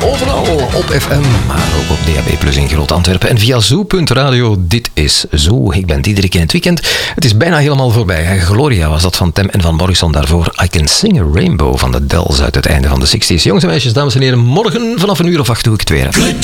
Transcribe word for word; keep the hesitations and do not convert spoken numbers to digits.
Overal op F M, maar ook op D A B plus in Groot-Antwerpen en via zoo punt radio. Dit is Zo. Ik ben Diederik in het weekend. Het is bijna helemaal voorbij. Gloria was dat van Tem en van Morrison. Daarvoor I Can Sing a Rainbow van de Dells uit het einde van de zestig's. Jongens en meisjes, dames en heren, morgen vanaf een uur of acht doe ik het weer.